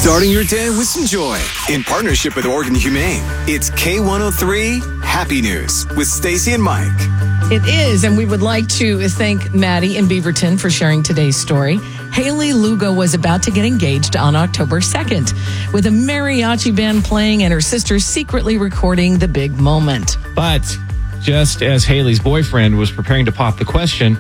Starting your day with some joy in partnership with Oregon Humane. It's K103 Happy News with Stacy and Mike. It is, and we would like to thank Maddie in Beaverton for sharing today's story. Haley Lugo was about to get engaged on October 2nd with a mariachi band playing and her sister secretly recording the big moment. But just as Haley's boyfriend was preparing to pop the question,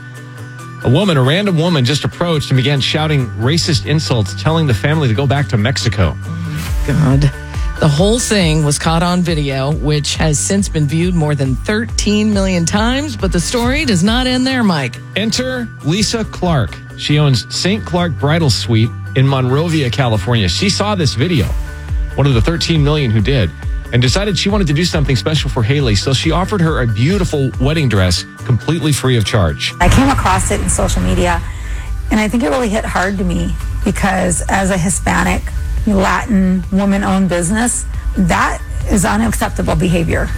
a random woman just approached and began shouting racist insults, telling the family to go back to Mexico. God. The whole thing was caught on video, which has since been viewed more than 13 million times, but the story does not end there, Mike. Enter Lisa Clark. She owns St. Clark Bridal Suite in Monrovia, California. She saw this video, one of the 13 million who did, and decided she wanted to do something special for Haley, so she offered her a beautiful wedding dress completely free of charge. I came across it in social media, and I think it really hit hard to me because as a Hispanic, Latin, woman-owned business, that is unacceptable behavior.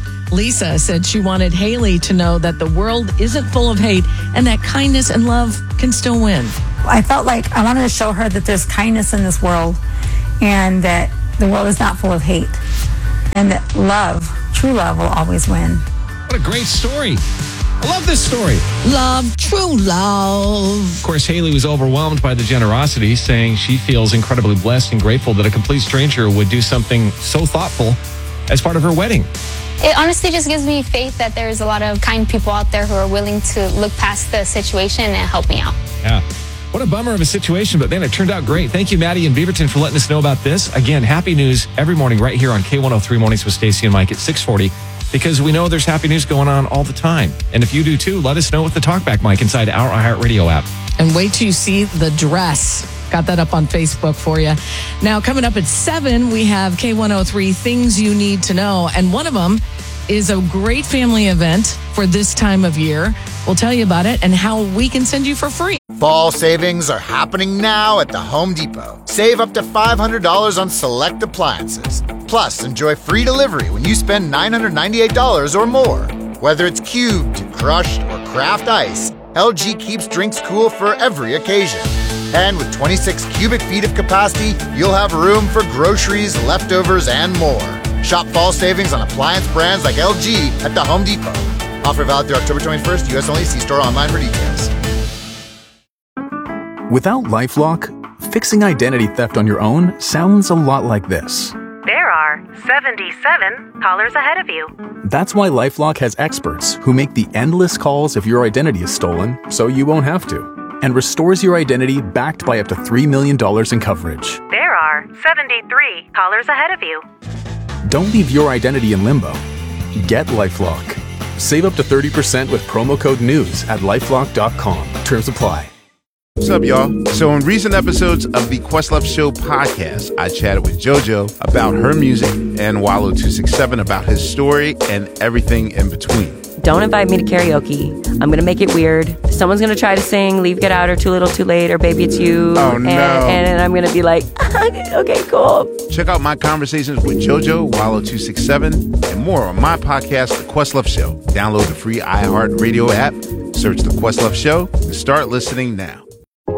Lisa said she wanted Haley to know that the world isn't full of hate and that kindness and love can still win. I felt like I wanted to show her that there's kindness in this world and that the world is not full of hate and that love, true love, will always win. What a great story. I love this story. Love, true love. Of course, Haley was overwhelmed by the generosity, saying she feels incredibly blessed and grateful that a complete stranger would do something so thoughtful as part of her wedding. It honestly just gives me faith that there's a lot of kind people out there who are willing to look past the situation and help me out. Yeah. What a bummer of a situation, but man, it turned out great. Thank you, Maddie and Beaverton, for letting us know about this. Again, happy news every morning right here on K103 Mornings with Stacy and Mike at 640, because we know there's happy news going on all the time. And if you do too, let us know with the talkback mic inside our iHeartRadio app. And wait till you see the dress. Got that up on Facebook for you. Now, coming up at 7, we have K103 Things You Need to Know. And one of them is a great family event for this time of year. We'll tell you about it and how we can send you for free. Fall savings are happening now at the Home Depot. Save up to $500 on select appliances. Plus, enjoy free delivery when you spend $998 or more. Whether it's cubed, crushed, or craft ice, LG keeps drinks cool for every occasion. And with 26 cubic feet of capacity, you'll have room for groceries, leftovers, and more. Shop fall savings on appliance brands like LG at the Home Depot. Offer valid through October 21st, U.S. only. See store online for details. Without LifeLock, fixing identity theft on your own sounds a lot like this. There are 77 callers ahead of you. That's why LifeLock has experts who make the endless calls if your identity is stolen, so you won't have to, and restores your identity backed by up to $3 million in coverage. There are 73 callers ahead of you. Don't leave your identity in limbo. Get LifeLock. Save up to 30% with promo code NEWS at LifeLock.com. Terms apply. What's up, y'all? So in recent episodes of the Questlove Show podcast, I chatted with JoJo about her music and Wallow267 about his story and everything in between. Don't invite me to karaoke. I'm going to make it weird. Someone's going to try to sing Leave, Get Out, or Too Little, Too Late, or Baby It's You. Oh, no. And I'm going to be like, okay, cool. Check out my conversations with JoJo, Wallow267, and more on my podcast, The Questlove Show. Download the free iHeartRadio app, search The Questlove Show, and start listening now.